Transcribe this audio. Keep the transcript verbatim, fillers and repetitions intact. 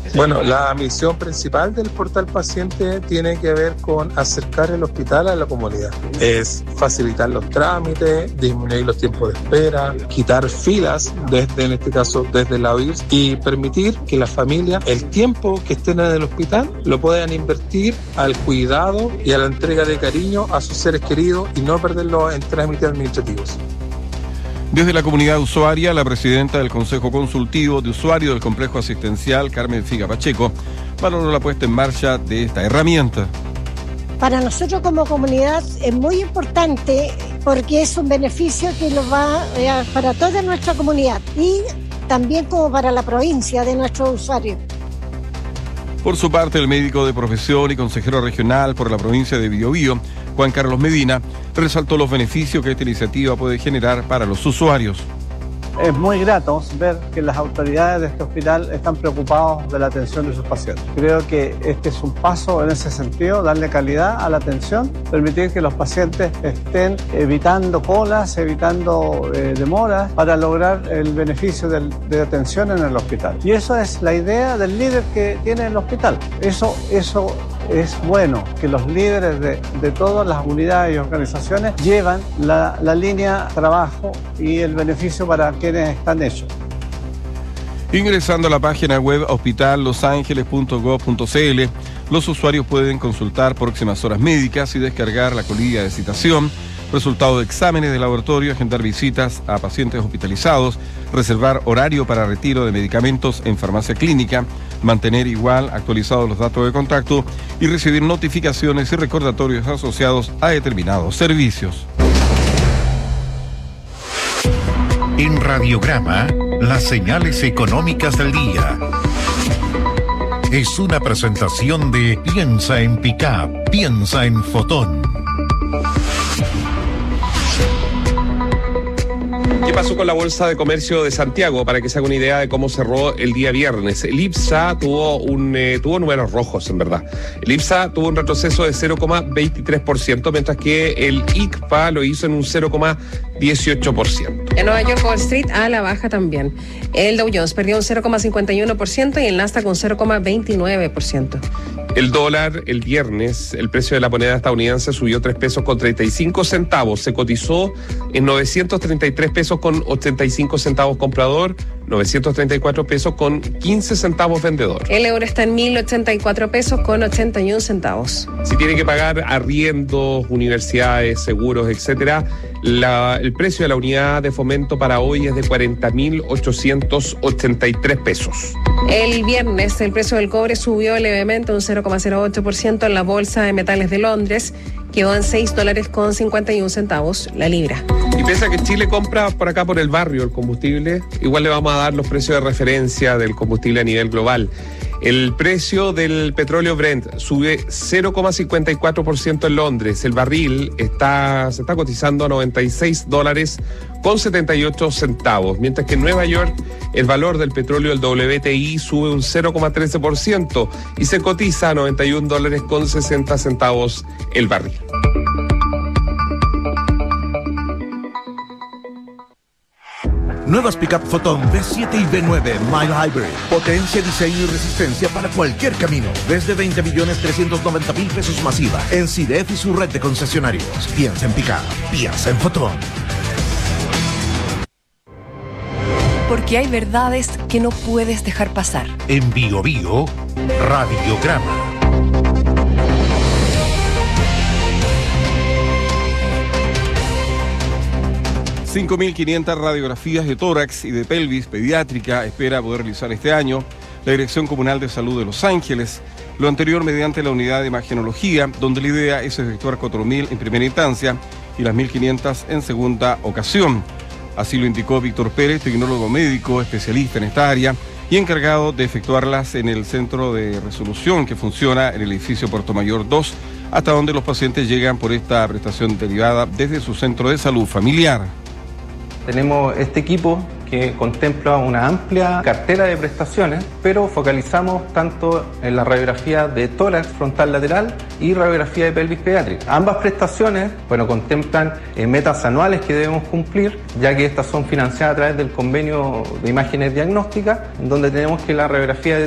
Bueno, la misión principal del portal paciente tiene que ver con acercar el hospital a la comunidad. Es facilitar los trámites, disminuir los tiempos de espera, quitar filas, desde, en este caso desde la O I R S, y permitir que la familia, el tiempo que estén en el hospital, lo puedan invertir al cuidado y a la entrega de cariño a sus seres queridos y no perderlo en trámites administrativos. Desde la comunidad usuaria, la presidenta del Consejo Consultivo de Usuarios del Complejo Asistencial, Carmen Figa Pacheco, valoró la puesta en marcha de esta herramienta. Para nosotros como comunidad es muy importante porque es un beneficio que lo va eh, para toda nuestra comunidad y también como para la provincia de nuestros usuarios. Por su parte, el médico de profesión y consejero regional por la provincia de Biobío, Juan Carlos Medina, resaltó los beneficios que esta iniciativa puede generar para los usuarios. Es muy grato ver que las autoridades de este hospital están preocupados de la atención de sus pacientes. Creo que este es un paso en ese sentido, darle calidad a la atención, permitir que los pacientes estén evitando colas, evitando eh, demoras para lograr el beneficio del, de atención en el hospital. Y eso es la idea del líder que tiene el hospital. Eso, eso es bueno, que los líderes de, de todas las unidades y organizaciones llevan la, la línea trabajo y el beneficio para quienes están hechos. Ingresando a la página web hospital los ángeles punto gov punto c l, los usuarios pueden consultar próximas horas médicas y descargar la colilla de citación, resultados de exámenes de laboratorio, agendar visitas a pacientes hospitalizados, reservar horario para retiro de medicamentos en farmacia clínica, mantener igual actualizados los datos de contacto y recibir notificaciones y recordatorios asociados a determinados servicios. En Radiograma, las señales económicas del día. Es una presentación de Piensa en Pickup, piensa en Fotón. ¿Qué pasó con la Bolsa de Comercio de Santiago? Para que se haga una idea de cómo cerró el día viernes. El IPSA tuvo un eh, tuvo números rojos, en verdad. El IPSA tuvo un retroceso de cero coma veintitrés por ciento, mientras que el I C P A lo hizo en un cero coma dieciocho por ciento. En Nueva York, Wall Street a la baja también. El Dow Jones perdió un cero coma cincuenta y uno por ciento y el Nasdaq un cero coma veintinueve por ciento. El dólar, el viernes, el precio de la moneda estadounidense subió tres pesos con treinta y cinco centavos. Se cotizó en novecientos treinta y tres pesos con ochenta y cinco centavos comprador, novecientos treinta y cuatro pesos con quince centavos vendedor. El euro está en mil ochenta y cuatro pesos con ochenta y uno centavos. Si tiene que pagar arriendos, universidades, seguros, etcétera, la, el precio de la unidad de fomento para hoy es de cuarenta mil ochocientos ochenta y tres pesos. El viernes el precio del cobre subió levemente un cero coma cero ocho por ciento en la Bolsa de Metales de Londres, quedó en seis dólares con cincuenta y uno centavos la libra. Y pese a que Chile compra por acá por el barrio el combustible, igual le vamos a dar los precios de referencia del combustible a nivel global. El precio del petróleo Brent sube cero coma cincuenta y cuatro por ciento en Londres. El barril está, se está cotizando a noventa y seis dólares con setenta y ocho centavos, mientras que en Nueva York el valor del petróleo, el W T I, sube un cero coma trece por ciento y se cotiza a noventa y un dólares con sesenta centavos el barril. Nuevas Pickup Fotón B siete y B nueve Mild Hybrid. Potencia, diseño y resistencia para cualquier camino. Desde veinte millones trescientos noventa mil pesos masiva. En C I D E F y su red de concesionarios. Piensa en Pickup. Piensa en Fotón. Porque hay verdades que no puedes dejar pasar. En Bio Bio, Radiograma. cinco mil quinientas radiografías de tórax y de pelvis pediátrica espera poder realizar este año la Dirección Comunal de Salud de Los Ángeles. Lo anterior mediante la unidad de imagenología, donde la idea es efectuar cuatro mil en primera instancia y las mil quinientas en segunda ocasión. Así lo indicó Víctor Pérez, tecnólogo médico, especialista en esta área y encargado de efectuarlas en el centro de resolución que funciona en el edificio Puerto Mayor dos, hasta donde los pacientes llegan por esta prestación derivada desde su centro de salud familiar. Tenemos este equipo que contempla una amplia cartera de prestaciones, pero focalizamos tanto en la radiografía de tórax frontal lateral y radiografía de pelvis pediátrica. Ambas prestaciones, bueno, contemplan eh, metas anuales que debemos cumplir, ya que estas son financiadas a través del convenio de imágenes diagnósticas, en donde tenemos que la radiografía de